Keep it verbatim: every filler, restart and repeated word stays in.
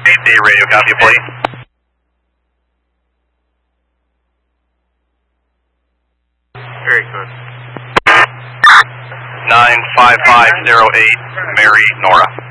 Day radio, copy, please. Very good. nine five five zero eight, Mary Nora.